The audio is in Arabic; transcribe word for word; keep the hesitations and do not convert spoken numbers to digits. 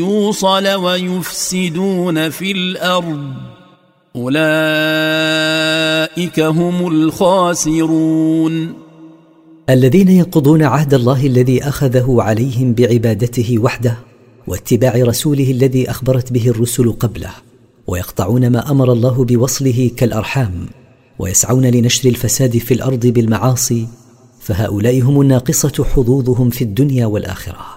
يوصل ويفسدون في الأرض أولئك هم الخاسرون. الذين ينقضون عهد الله الذي أخذه عليهم بعبادته وحده واتباع رسوله الذي أخبرت به الرسل قبله، ويقطعون ما أمر الله بوصله كالأرحام، ويسعون لنشر الفساد في الأرض بالمعاصي، فهؤلاء هم الناقصة حظوظهم في الدنيا والآخرة.